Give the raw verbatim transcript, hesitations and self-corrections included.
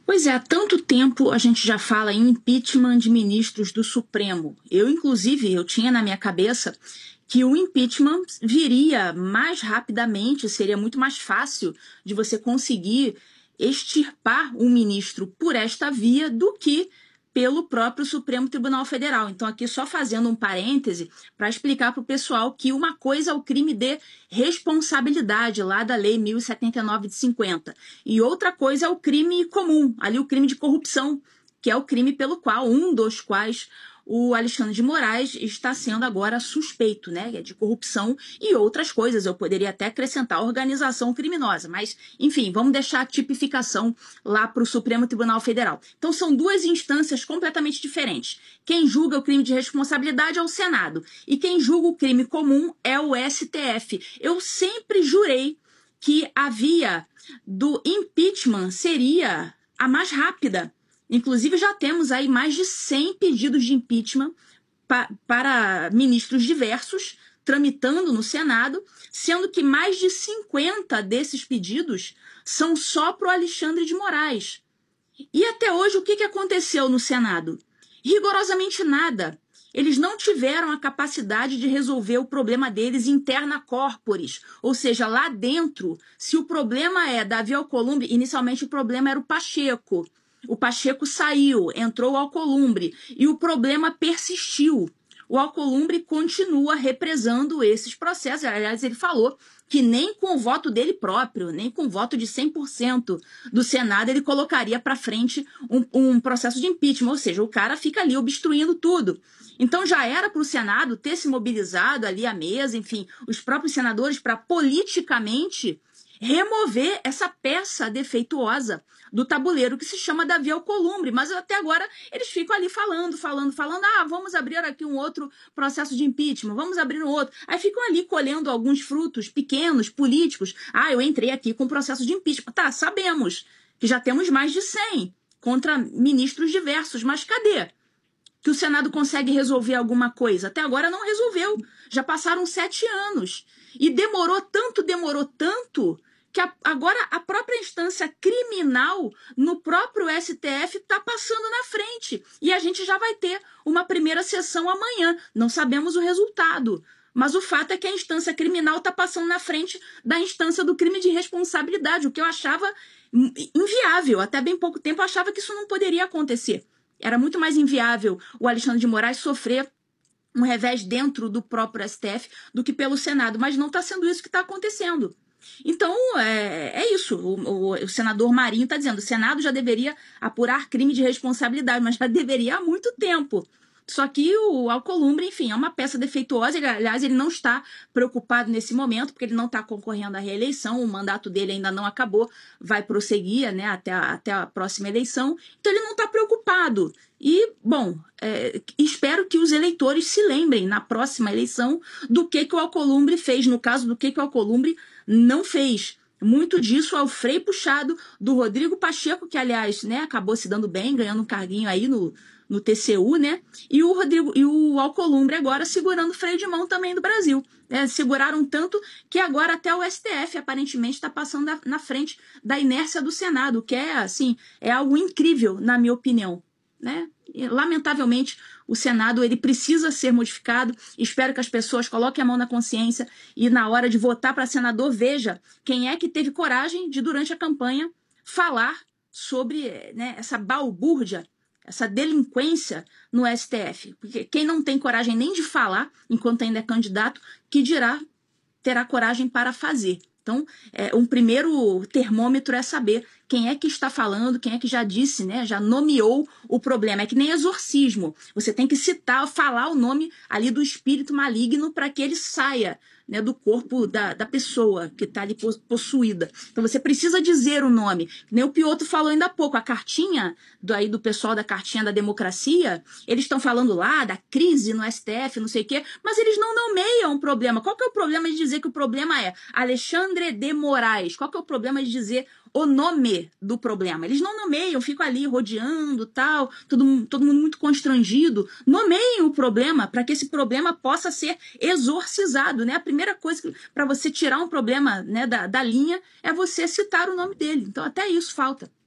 Pois é, há tanto tempo a gente já fala em impeachment de ministros do Supremo. Eu, inclusive, eu tinha na minha cabeça que o impeachment viria mais rapidamente, seria muito mais fácil de você conseguir extirpar um ministro por esta via do que pelo próprio Supremo Tribunal Federal. Então, aqui só fazendo um parêntese para explicar para o pessoal que uma coisa é o crime de responsabilidade, lá da Lei mil e setenta e nove de cinquenta, e outra coisa é o crime comum, ali o crime de corrupção, que é o crime pelo qual, um dos quais o Alexandre de Moraes está sendo agora suspeito, né, de corrupção e outras coisas. Eu poderia até acrescentar organização criminosa, mas, enfim, vamos deixar a tipificação lá para o Supremo Tribunal Federal. Então, são duas instâncias completamente diferentes. Quem julga o crime de responsabilidade é o Senado, e quem julga o crime comum é o S T F. Eu sempre jurei que a via do impeachment seria a mais rápida. Inclusive, já temos aí mais de cem pedidos de impeachment pa para ministros diversos tramitando no Senado, sendo que mais de cinquenta desses pedidos são só para o Alexandre de Moraes. E até hoje, o que, que aconteceu no Senado? Rigorosamente nada. Eles não tiveram a capacidade de resolver o problema deles interna corporis, ou seja, lá dentro, se o problema é Davi Alcolumbre, inicialmente o problema era o Pacheco. O Pacheco saiu, entrou o Alcolumbre e o problema persistiu. O Alcolumbre continua represando esses processos. Aliás, ele falou que nem com o voto dele próprio, nem com o voto de cem por cento do Senado, ele colocaria para frente um, um processo de impeachment. Ou seja, o cara fica ali obstruindo tudo. Então já era para o Senado ter se mobilizado ali à mesa, enfim, os próprios senadores para politicamente remover essa peça defeituosa do tabuleiro que se chama Davi Alcolumbre, mas até agora eles ficam ali falando, falando, falando, ah, vamos abrir aqui um outro processo de impeachment, vamos abrir um outro. Aí ficam ali colhendo alguns frutos pequenos, políticos. Ah, eu entrei aqui com processo de impeachment. Tá, sabemos que já temos mais de cem contra ministros diversos, mas cadê? Que o Senado consegue resolver alguma coisa? Até agora não resolveu. Já passaram sete anos. E demorou tanto, demorou tanto, que a, agora a própria instância criminal no próprio S T F está passando na frente. E a gente já vai ter uma primeira sessão amanhã. Não sabemos o resultado. Mas o fato é que a instância criminal está passando na frente da instância do crime de responsabilidade, o que eu achava inviável. Até bem pouco tempo eu achava que isso não poderia acontecer. Era muito mais inviável o Alexandre de Moraes sofrer um revés dentro do próprio S T F do que pelo Senado, mas não está sendo isso que está acontecendo. Então, é, é isso. O, o, o senador Marinho está dizendo, o Senado já deveria apurar crime de responsabilidade, mas já deveria há muito tempo. Só que o Alcolumbre, enfim, é uma peça defeituosa. Ele, aliás, ele não está preocupado nesse momento, porque ele não está concorrendo à reeleição, o mandato dele ainda não acabou, vai prosseguir, né, até, a, até a próxima eleição. Então, ele não está preocupado. E, bom, é, espero que os eleitores se lembrem na próxima eleição do que, que o Alcolumbre fez, no caso do que, que o Alcolumbre não fez. Muito disso é o freio puxado do Rodrigo Pacheco, que, aliás, né, acabou se dando bem, ganhando um carguinho aí no... no T C U, né? E o Rodrigo e o Alcolumbre agora segurando o freio de mão também do Brasil. É, seguraram tanto que agora até o S T F aparentemente está passando na, na frente da inércia do Senado, que é assim, é algo incrível, na minha opinião, né? E, lamentavelmente, o Senado ele precisa ser modificado. Espero que as pessoas coloquem a mão na consciência e na hora de votar para senador veja quem é que teve coragem de, durante a campanha, falar sobre, né, essa balbúrdia, essa delinquência no S T F. Porque quem não tem coragem nem de falar, enquanto ainda é candidato, que dirá terá coragem para fazer. Então, é, um primeiro termômetro é saber quem é que está falando, quem é que já disse, né, já nomeou o problema. É que nem exorcismo. Você tem que citar, falar o nome ali do espírito maligno para que ele saia, né, do corpo da, da pessoa que está ali possuída. Então você precisa dizer o nome. Nem o Piotr falou ainda há pouco, a cartinha do, aí do pessoal da cartinha da democracia, eles estão falando lá da crise no S T F, não sei o quê, mas eles não nomeiam o problema. Qual que é o problema de dizer que o problema é Alexandre de Moraes? Qual que é o problema de dizer o nome do problema? Eles não nomeiam, ficam ali rodeando, tal, todo, todo mundo muito constrangido. Nomeiem o problema para que esse problema possa ser exorcizado, né? A primeira coisa para você tirar um problema, né, da, da linha é você citar o nome dele. Então até isso falta.